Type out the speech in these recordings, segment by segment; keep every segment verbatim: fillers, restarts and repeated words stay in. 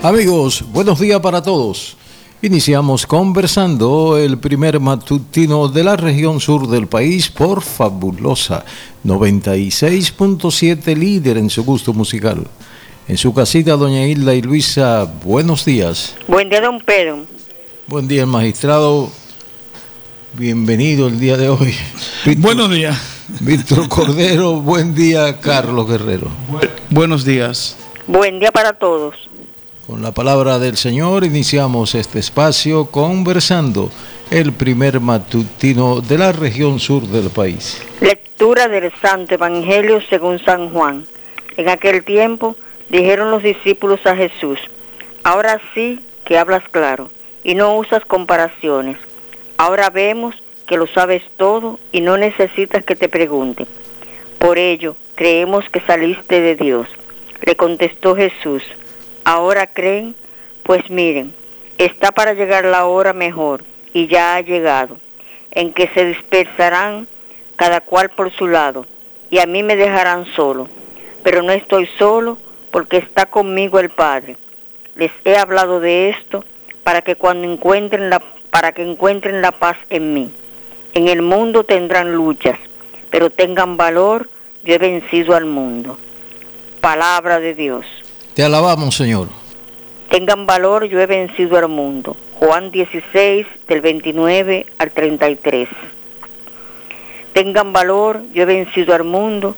Amigos, buenos días para todos. Iniciamos conversando el primer matutino de la región sur del país por Fabulosa noventa y seis punto siete, líder en su gusto musical. En su casita, doña Hilda y Luisa, buenos días. Buen día, don Pedro. Buen día, magistrado. Bienvenido el día de hoy. Víctor, buenos días. Víctor Cordero, buen día, Carlos Guerrero. Bu- buenos días. Buen día para todos. Con la palabra del Señor iniciamos este espacio conversando, el primer matutino de la región sur del país. Lectura del Santo Evangelio según San Juan. En aquel tiempo dijeron los discípulos a Jesús: ahora sí que hablas claro y no usas comparaciones. Ahora vemos que lo sabes todo y no necesitas que te pregunten. Por ello creemos que saliste de Dios. Le contestó Jesús: ¿ahora creen? Pues miren, está para llegar la hora mejor, y ya ha llegado, en que se dispersarán cada cual por su lado, y a mí me dejarán solo. Pero no estoy solo, porque está conmigo el Padre. Les he hablado de esto para que cuando encuentren la, para que encuentren la paz en mí. En el mundo tendrán luchas, pero tengan valor, yo he vencido al mundo. Palabra de Dios. Te alabamos, Señor. Tengan valor, yo he vencido al mundo. Juan dieciséis, del veintinueve al treinta y tres. Tengan valor, yo he vencido al mundo.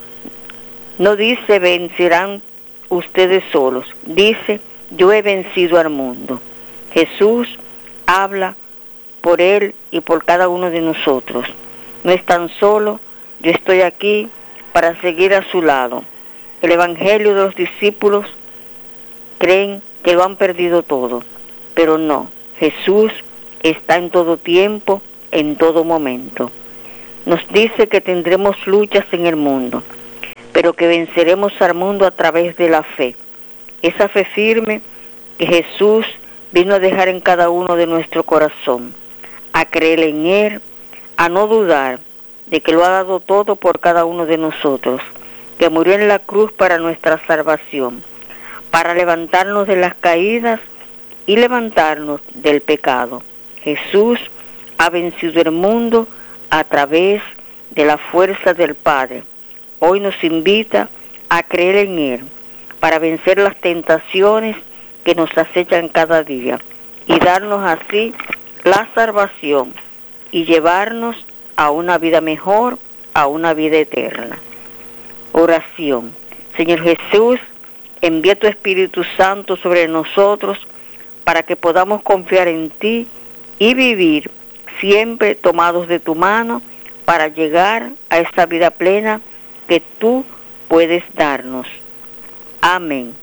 No dice vencerán ustedes solos, dice yo he vencido al mundo. Jesús habla por él y por cada uno de nosotros. No están solos, yo estoy aquí para seguir a su lado. El Evangelio de los discípulos creen que lo han perdido todo, pero no, Jesús está en todo tiempo, en todo momento. Nos dice que tendremos luchas en el mundo, pero que venceremos al mundo a través de la fe. Esa fe firme que Jesús vino a dejar en cada uno de nuestro corazón, a creer en Él, a no dudar de que lo ha dado todo por cada uno de nosotros, que murió en la cruz para nuestra salvación, para levantarnos de las caídas y levantarnos del pecado. Jesús ha vencido el mundo a través de la fuerza del Padre. Hoy nos invita a creer en Él para vencer las tentaciones que nos acechan cada día y darnos así la salvación y llevarnos a una vida mejor, a una vida eterna. Oración. Señor Jesús, envía tu Espíritu Santo sobre nosotros para que podamos confiar en ti y vivir siempre tomados de tu mano para llegar a esta vida plena que tú puedes darnos. Amén.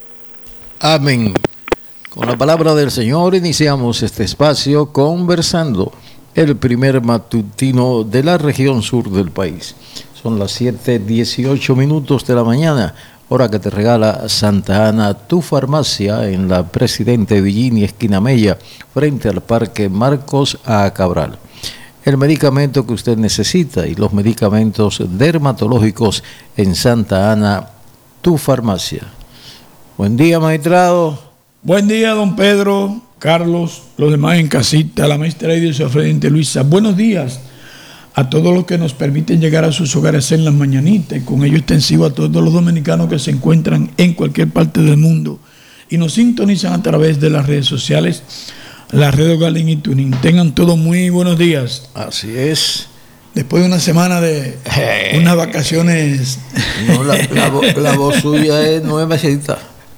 Amén. Con la palabra del Señor iniciamos este espacio conversando, el primer matutino de la región sur del país. Son las siete dieciocho minutos de la mañana, hora que te regala Santa Ana, tu farmacia, en la Presidente Villini, esquina Mella, frente al Parque Marcos A. Cabral. El medicamento que usted necesita y los medicamentos dermatológicos en Santa Ana, tu farmacia. Buen día, magistrado. Buen día, don Pedro, Carlos, los demás en casita, la maestra y su frente Luisa. Buenos días a todos los que nos permiten llegar a sus hogares en las mañanitas, y con ello extensivo a todos los dominicanos que se encuentran en cualquier parte del mundo y nos sintonizan a través de las redes sociales, la red Galín y Tuning. Tengan todos muy buenos días. Así es. Después de una semana de eh, unas vacaciones. No, la, la, la voz suya es nuevecita.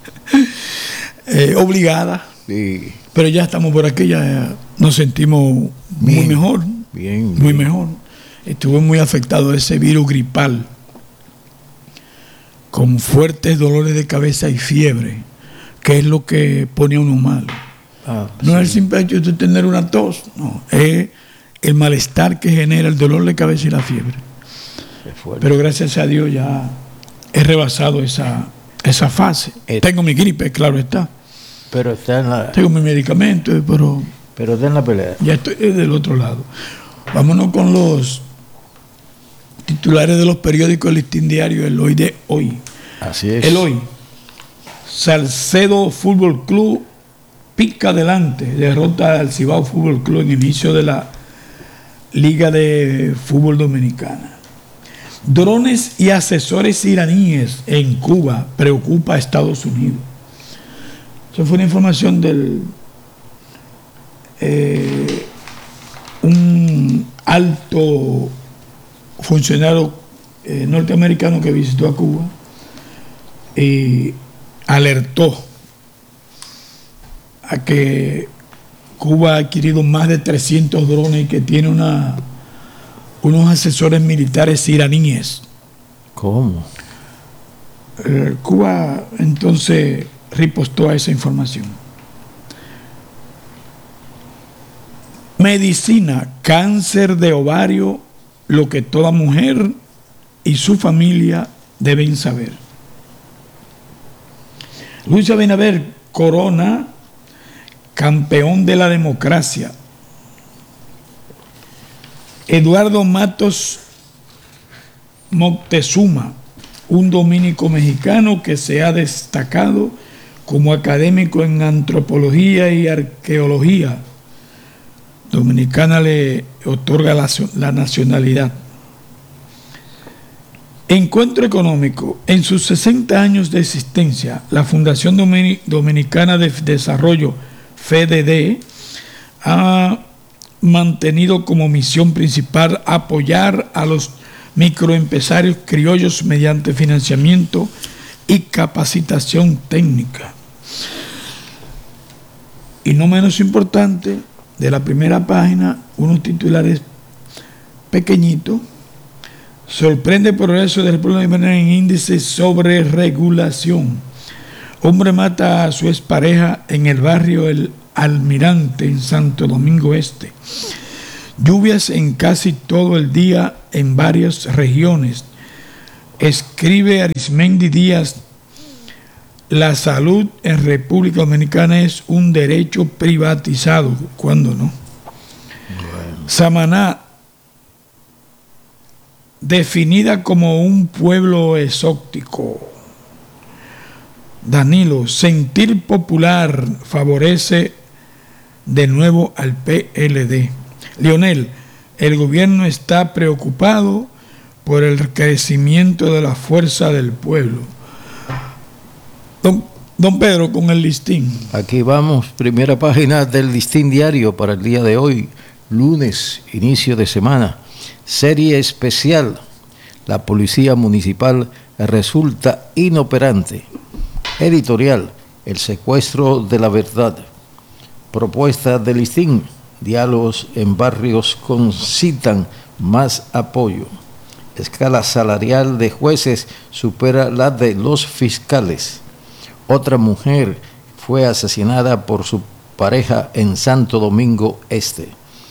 Eh, obligada. Sí. Pero ya estamos por aquí, ya nos sentimos bien, muy mejor. Bien. Muy bien. mejor. Estuve muy afectado de ese virus gripal, con fuertes dolores de cabeza y fiebre, que es lo que pone a uno mal. Ah, no sí. Es el simple hecho de tener una tos, no, es el malestar que genera el dolor de cabeza y la fiebre. Pero gracias a Dios ya he rebasado esa, esa fase. Et, Tengo mi gripe, claro está. Pero está en la... Tengo mi medicamento, pero... Pero está en la pelea. Ya estoy del otro lado. Vámonos con los titulares de los periódicos, el Listín Diario, el Hoy de hoy. Así es. El Hoy. Salcedo Fútbol Club pica adelante, derrota al Cibao Fútbol Club en el inicio de la Liga de Fútbol Dominicana. Drones y asesores iraníes en Cuba preocupa a Estados Unidos. Eso fue una información del eh, un alto funcionario eh, norteamericano que visitó a Cuba y alertó a que Cuba ha adquirido más de trescientos drones y que tiene una, unos asesores militares iraníes. ¿Cómo? Eh, Cuba entonces ripostó a esa información. Medicina, cáncer de ovario, lo que toda mujer y su familia deben saber. Luis Abinader corona campeón de la democracia. Eduardo Matos Moctezuma, un dominico mexicano que se ha destacado como académico en antropología y arqueología dominicana, le otorga la, la nacionalidad. Encuentro económico. En sus sesenta años de existencia, la Fundación Dominicana de Desarrollo, F E D D, ha mantenido como misión principal apoyar a los microempresarios criollos mediante financiamiento y capacitación técnica. Y no menos importante, de la primera página, unos titulares pequeñitos. Sorprende progreso de República Dominicana en índice sobre regulación. Hombre mata a su expareja en el barrio El Almirante, en Santo Domingo Este. Lluvias en casi todo el día en varias regiones. Escribe Arismendi Díaz: la salud en República Dominicana es un derecho privatizado. ¿Cuándo no? Bueno. Samaná, definida como un pueblo exótico. Danilo, sentir popular favorece de nuevo al P L D. Leonel, el gobierno está preocupado por el crecimiento de la fuerza del pueblo. Don, don Pedro, con el listín. Aquí vamos, primera página del listín diario para el día de hoy, lunes, inicio de semana. Serie especial: la policía municipal resulta inoperante. Editorial: el secuestro de la verdad. Propuesta del listín: diálogos en barrios concitan más apoyo. Escala salarial de jueces supera la de los fiscales. Otra mujer fue asesinada por su pareja en Santo Domingo Este.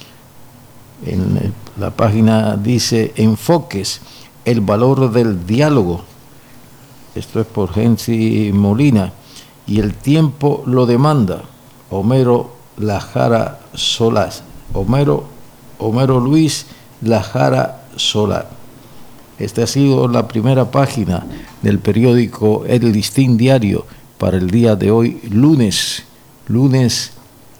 En la página dice: enfoques, el valor del diálogo. Esto es por Gensi Molina. Y el tiempo lo demanda. Homero Lajara Solás. Homero, Homero Luis Lajara Solá. Esta ha sido la primera página del periódico El Listín Diario para el día de hoy, lunes. Lunes.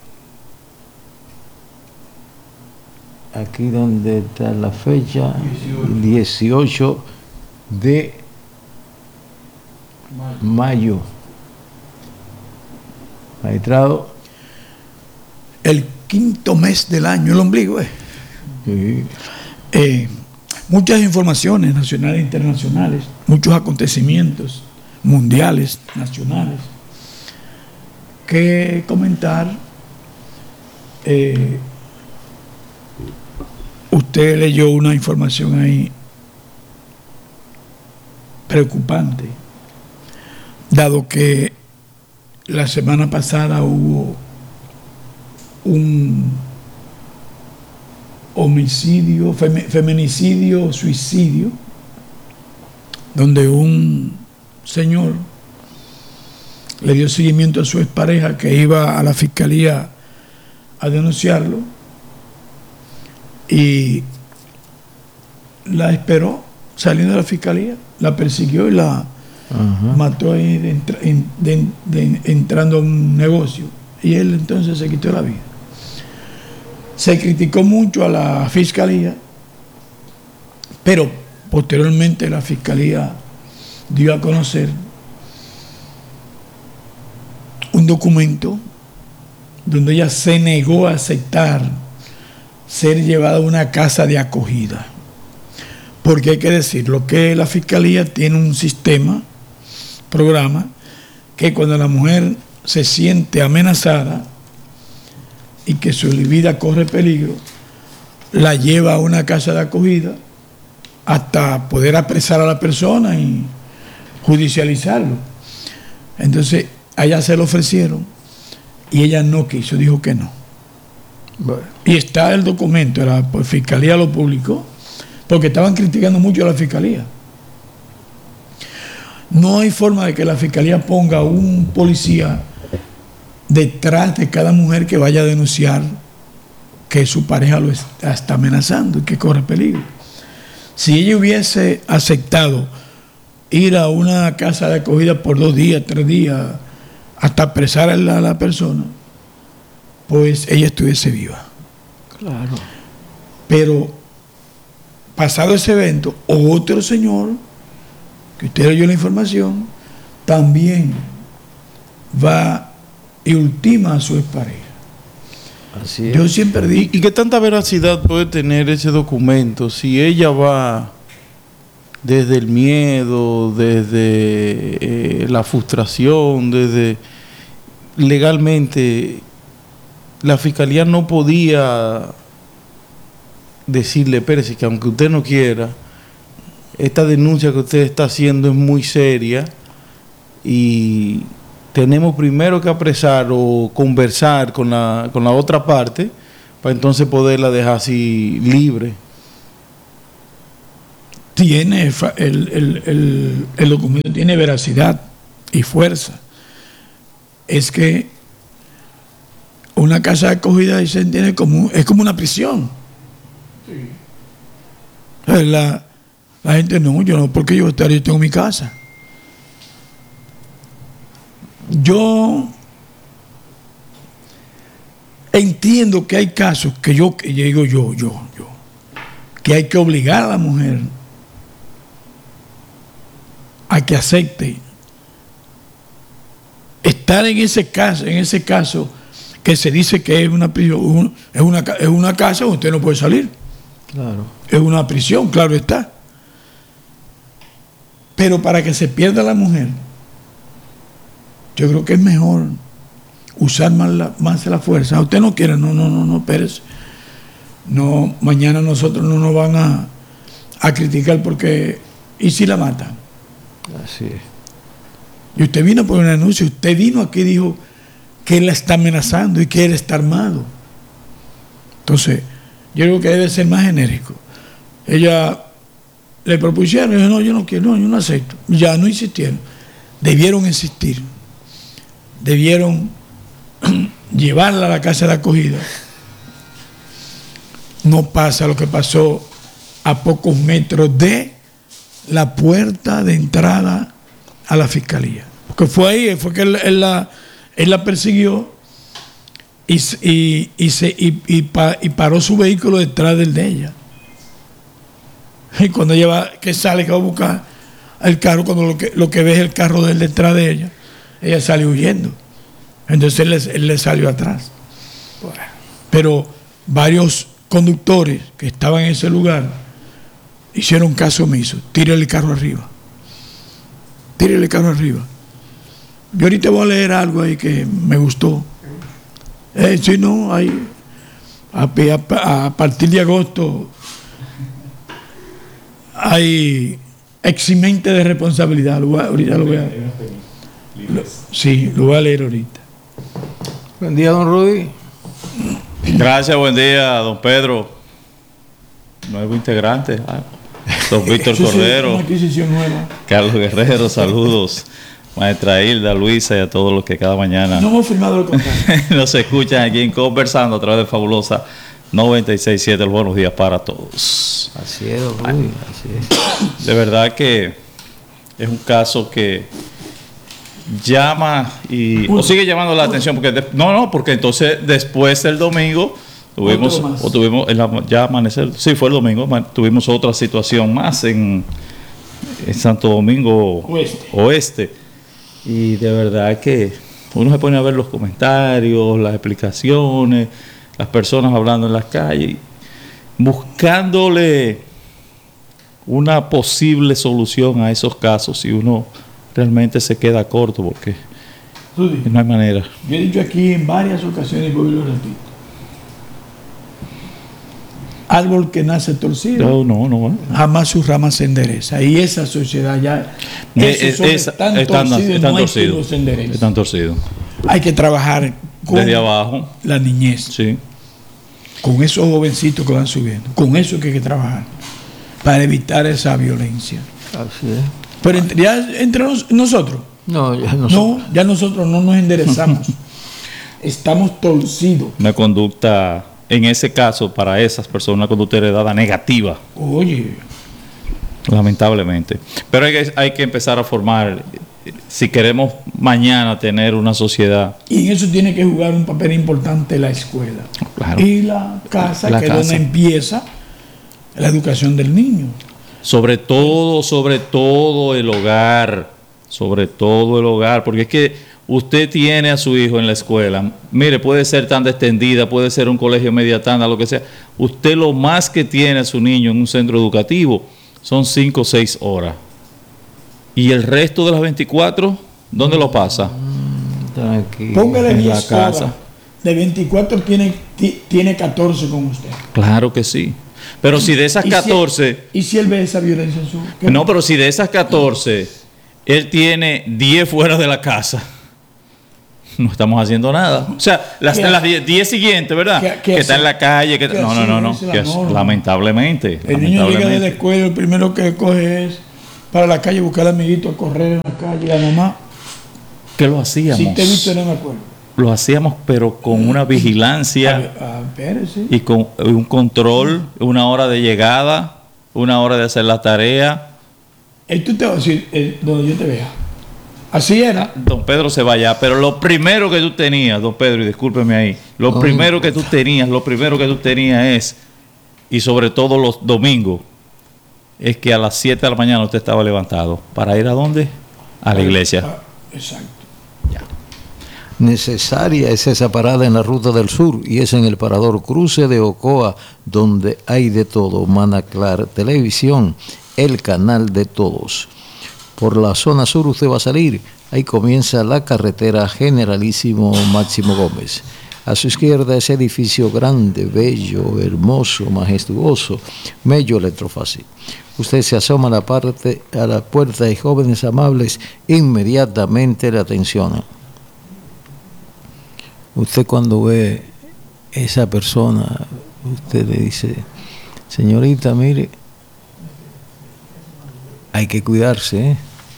Aquí donde está la fecha, dieciocho de mayo. Maestrado. El quinto mes del año, el ombligo. Eh. Sí. Eh, muchas informaciones nacionales e internacionales, muchos acontecimientos mundiales, nacionales, que comentar. Eh, usted leyó una información ahí preocupante, dado que la semana pasada hubo un homicidio, fem, feminicidio, suicidio, donde un señor le dio seguimiento a su expareja que iba a la fiscalía a denunciarlo y la esperó saliendo de la fiscalía, la persiguió y la uh-huh. mató ahí de entra, en, de, de, entrando a un negocio, y él entonces se quitó la vida. Se criticó mucho a la fiscalía, pero posteriormente la fiscalía dio a conocer un documento donde ella se negó a aceptar ser llevada a una casa de acogida. Porque hay que decirlo, que la fiscalía tiene un sistema, programa, que cuando la mujer se siente amenazada y que su vida corre peligro, la lleva a una casa de acogida hasta poder apresar a la persona y judicializarlo. Entonces, a ella se lo ofrecieron y ella no quiso, dijo que no. Bueno. Y está el documento, la fiscalía lo publicó, porque estaban criticando mucho a la fiscalía. No hay forma de que la fiscalía ponga un policía detrás de cada mujer que vaya a denunciar que su pareja lo está, está amenazando y que corre peligro. Si ella hubiese aceptado ir a una casa de acogida por dos días, tres días, hasta apresar a la, a la persona, pues ella estuviese viva. Claro. Pero pasado ese evento, otro señor, que usted oyó la información, también va y ultima a su expareja. Así es. Yo siempre digo... ¿Y, ¿Y qué tanta veracidad puede tener ese documento si ella va desde el miedo, desde eh, la frustración, desde... Legalmente, la fiscalía no podía decirle, espérese, que aunque usted no quiera, esta denuncia que usted está haciendo es muy seria y tenemos primero que apresar o conversar con la, con la otra parte para entonces poderla dejar así libre. Tiene el, el, el, el documento tiene veracidad y fuerza. Es que una casa de acogida se entiende como, es como una prisión. Sí. La, la gente no, yo no, porque yo estaré, yo tengo mi casa. Yo entiendo que hay casos que yo, que yo digo yo, yo, yo, que hay que obligar a la mujer a que acepte estar en ese caso, en ese caso que se dice que es una prisión, es una, es una casa donde usted no puede salir. Claro. Es una prisión, claro está. Pero para que se pierda la mujer, yo creo que es mejor usar más la, más la fuerza. Usted no quiere, no, no, no, no, espérese. No, mañana nosotros no nos van a, a criticar porque, ¿y si la matan? Así es. Y usted vino por una denuncia, usted vino aquí y dijo que él la está amenazando y que él está armado. Entonces, yo creo que debe ser más enérgico. Ella le propusieron, y dijo, no, yo no quiero, no, yo no acepto. Ya no insistieron. Debieron insistir. Debieron llevarla a la casa de acogida. No pasa lo que pasó a pocos metros de la puerta de entrada a la fiscalía. Porque fue ahí, fue que él, él, la, él la persiguió y, y, y, se, y, y, pa, y paró su vehículo detrás del de ella. Y cuando ella va, que sale, que va a buscar el carro, cuando lo que, lo que ve es el carro de él detrás de ella, ella sale huyendo. Entonces él, él le salió atrás. Pero varios conductores que estaban en ese lugar hicieron caso omiso. Tírale el carro arriba. Tírale el carro arriba. Yo ahorita voy a leer algo ahí que me gustó. Eh, si no, hay a, a, a partir de agosto hay eximente de responsabilidad. Lo voy a, ahorita lo voy a lo, sí, lo voy a leer ahorita. Buen día, don Rudy. Gracias, buen día, don Pedro. Nuevo integrante. Ah, don Víctor sí, Cordero. Una adquisición nueva. Carlos Guerrero, saludos. Maestra Hilda, Luisa y a todos los que cada mañana no hemos firmado el contrato. nos escuchan aquí en Conversando a través de Fabulosa noventa y seis punto siete. Buenos días para todos. Así es, don Rudy, así es. De verdad que es un caso que llama y o sigue llamando la atención porque de, no no porque entonces después del domingo tuvimos o tuvimos el, ya amanecer sí fue el domingo tuvimos otra situación más en, en Santo Domingo Oeste. Oeste y de verdad que uno se pone a ver los comentarios, las explicaciones, las personas hablando en las calles buscándole una posible solución a esos casos y uno realmente se queda corto porque Rudy, no hay manera. Yo he dicho aquí en varias ocasiones y voy y lo repito. Árbol que nace torcido, no, no, no, jamás sus ramas se endereza. Y esa sociedad ya es, es, están están torcidos, no torcido, se endereza. Están torcidos. Hay que trabajar con desde abajo la niñez. Sí. Con esos jovencitos que van subiendo. Con eso que hay que trabajar para evitar esa violencia. Así es. Pero entre, ya entre nos, nosotros, no ya, nosotros, no, ya nosotros no nos enderezamos. Estamos torcidos. Una conducta, en ese caso, para esas personas, una conducta heredada negativa. Oye. Lamentablemente. Pero hay que, hay que empezar a formar, si queremos mañana tener una sociedad. Y en eso tiene que jugar un papel importante la escuela. Claro. Y la casa, la que casa. es donde empieza la educación del niño. Sobre todo, sobre todo el hogar, sobre todo el hogar, porque es que usted tiene a su hijo en la escuela, mire, puede ser tanda extendida, puede ser un colegio media tanda, lo que sea, usted lo más que tiene a su niño en un centro educativo son cinco o seis horas. Y el resto de las veinticuatro, ¿dónde lo pasa? Tranquilo. Póngale En la diez casa. horas. De veinticuatro tiene, tiene catorce con usted. Claro que sí. Pero si de esas catorce... ¿Y si él ve esa violencia en su casa? No, pero si de esas catorce, él tiene diez fuera de la casa, no estamos haciendo nada. O sea, las, las diez siguientes, ¿verdad? ¿Qué, qué que está en la calle. Que, no, no, no, no. Que lamentablemente. El lamentablemente. niño llega de la escuela, el primero que coge es para la calle, buscar al amiguito, a correr en la calle, la mamá. ¿Qué lo hacíamos? Si te he visto, no me acuerdo. Lo hacíamos, pero con una vigilancia a, a ver, sí. y con un control, una hora de llegada, una hora de hacer la tarea. El tú te vas a decir, el, donde yo te vea. Así era. Don Pedro se va allá, pero lo primero que tú tenías, don Pedro, y discúlpeme ahí, lo oh. primero que tú tenías, lo primero que tú tenías es, y sobre todo los domingos, es que a las siete de la mañana usted estaba levantado. ¿Para ir a dónde? A la iglesia. Ah, exacto. Ya. Necesaria es esa parada en la Ruta del Sur y es en el parador Cruce de Ocoa, donde hay de todo. Manaclar Televisión, el canal de todos. Por la zona sur usted va a salir, ahí comienza la carretera Generalísimo Máximo Gómez. A su izquierda ese edificio grande, bello, hermoso, majestuoso, Mello Electrofácil. Usted se asoma a la, parte, a la puerta y jóvenes amables inmediatamente le atencionan. Usted cuando ve esa persona, usted le dice, señorita, mire, hay que cuidarse, ¿eh?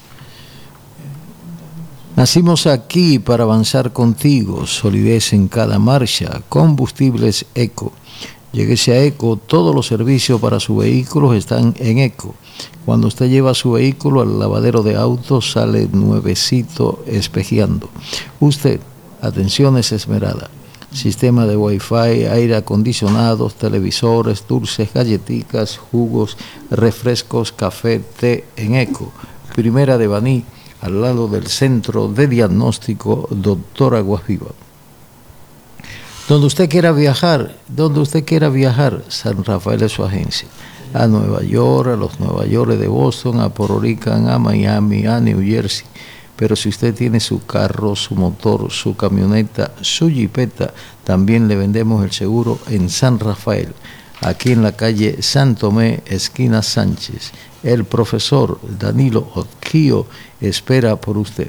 Nacimos aquí para avanzar contigo, solidez en cada marcha, combustibles Eco. Lléguese a Eco, todos los servicios para su vehículo están en Eco. Cuando usted lleva su vehículo al lavadero de autos, sale nuevecito espejeando. Usted, atenciones esmerada, sistema de Wi-Fi, aire acondicionado, televisores, dulces, galletitas, jugos, refrescos, café, té en Eco. Primera de Baní, al lado del Centro de Diagnóstico Doctor Aguas Vivas. Donde usted quiera viajar, donde usted quiera viajar, San Rafael es su agencia. A Nueva York, a los Nueva York de Boston, a Puerto Rico, a Miami, a New Jersey. Pero si usted tiene su carro, su motor, su camioneta, su jipeta, también le vendemos el seguro en San Rafael, aquí en la calle San Tomé, esquina Sánchez. El profesor Danilo Otquio espera por usted.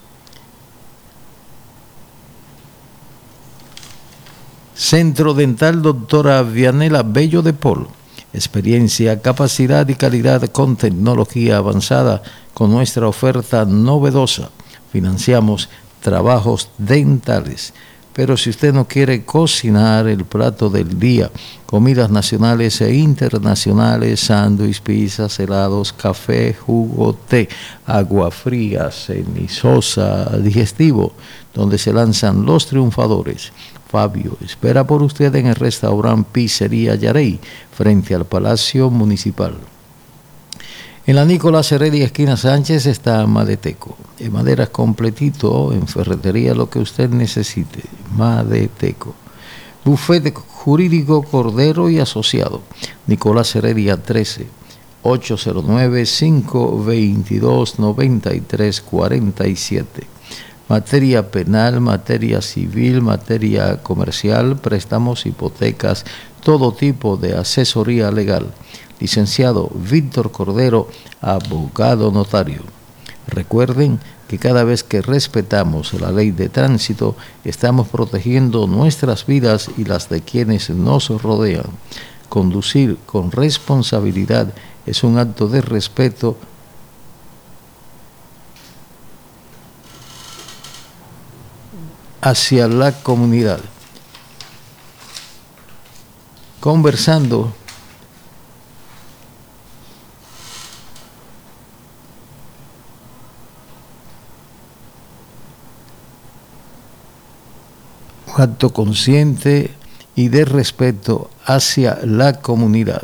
Centro Dental Doctora Vianela Bello de Paul. Experiencia, capacidad y calidad con tecnología avanzada con nuestra oferta novedosa. Financiamos trabajos dentales. Pero si usted no quiere cocinar el plato del día, comidas nacionales e internacionales, sándwich, pizzas, helados, café, jugo, té, agua fría, cenizosa, digestivo, donde se lanzan los triunfadores. Fabio espera por usted en el restaurante Pizzería Yarey, frente al Palacio Municipal. En la Nicolás Heredia, esquina Sánchez, está Madeteco. En maderas completito, en ferretería, lo que usted necesite. Madeteco. Bufete Jurídico Cordero y Asociado. Nicolás Heredia trece, ocho cero nueve, cinco dos dos, nueve tres cuatro siete. Materia penal, materia civil, materia comercial, préstamos, hipotecas, todo tipo de asesoría legal. Licenciado Víctor Cordero, abogado notario. Recuerden que cada vez que respetamos la ley de tránsito, estamos protegiendo nuestras vidas y las de quienes nos rodean. Conducir con responsabilidad es un acto de respeto hacia la comunidad. Conversando un acto consciente y de respeto hacia la comunidad.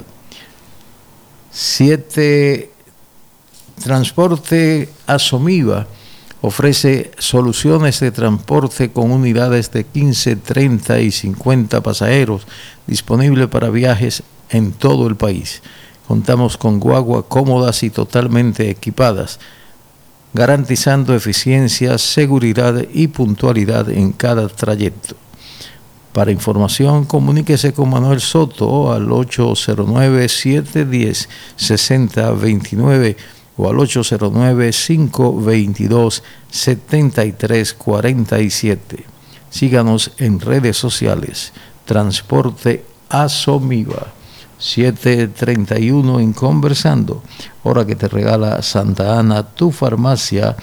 Siete, Transporte Asomiva ofrece soluciones de transporte con unidades de quince, treinta y cincuenta pasajeros disponibles para viajes en todo el país. Contamos con guaguas cómodas y totalmente equipadas, garantizando eficiencia, seguridad y puntualidad en cada trayecto. Para información, comuníquese con Manuel Soto al ocho cero nueve, siete uno cero, seis cero dos nueve o al ocho cero nueve, cinco dos dos, siete tres cuatro siete. Síganos en redes sociales. Transporte Asomiva. siete treinta y uno en Conversando, hora que te regala Santa Ana, tu farmacia